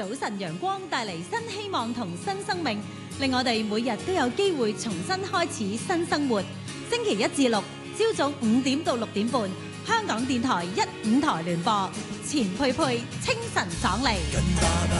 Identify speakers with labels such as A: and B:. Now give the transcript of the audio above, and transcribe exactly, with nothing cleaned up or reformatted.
A: 早晨陽光帶嚟新希望同新生命，令我哋每日都有機會重新開始新生活。星期一至六朝早五點到六點半，香港電台一五台聯播，錢佩佩清晨爽利。